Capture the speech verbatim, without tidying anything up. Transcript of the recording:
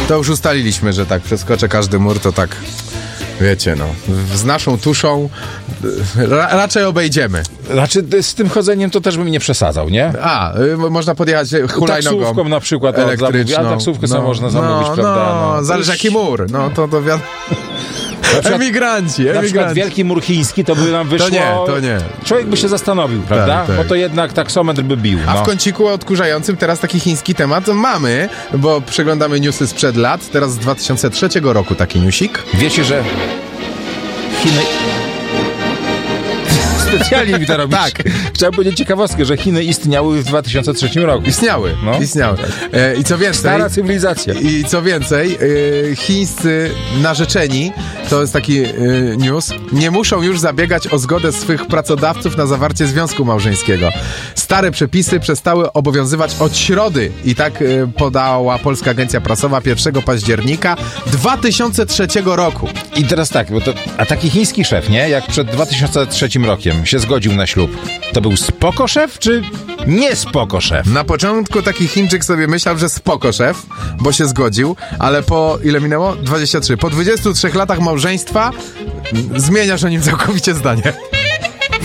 To już ustaliliśmy, że tak przeskoczę każdy mur, to tak, wiecie, no, z naszą tuszą ra, raczej obejdziemy. Znaczy z tym chodzeniem to też bym nie przesadzał, nie? A, y, można podjechać hulajnogą taksówką na przykład elektryczną. A taksówkę no, sobie można zamówić, no, prawda? No, no zależy jaki mur, no to to wiadomo. Emigranci, emigranci. Na przykład wielki mur chiński to by nam wyszło... To nie, to nie. Człowiek by się zastanowił, prawda? Tak, tak. Bo to jednak taksometr by bił. A no. w kąciku odkurzającym teraz taki chiński temat mamy, bo przeglądamy newsy sprzed lat, teraz z dwa tysiące trzeciego roku taki newsik. Wiecie, że Chiny... Specjalnie mi to robisz. Tak. Chciałem powiedzieć ciekawostkę, że Chiny istniały w dwa tysiące trzecim roku. Istniały, no. istniały. E, I co więcej... Stara cywilizacja. I co więcej, e, chińscy narzeczeni, to jest taki e, news, nie muszą już zabiegać o zgodę swych pracodawców na zawarcie związku małżeńskiego. Stare przepisy przestały obowiązywać od środy i tak e, podała Polska Agencja Prasowa pierwszego października dwa tysiące trzeciego roku. I teraz tak, bo to, a taki chiński szef, nie? Jak przed dwa tysiące trzecim rokiem się zgodził na ślub, to był spoko szef, czy nie spoko szef? Na początku taki Chińczyk sobie myślał, że spoko szef, bo się zgodził, ale po ile minęło? dwadzieścia trzy. Po dwudziestu trzech latach małżeństwa zmieniasz o nim całkowicie zdanie.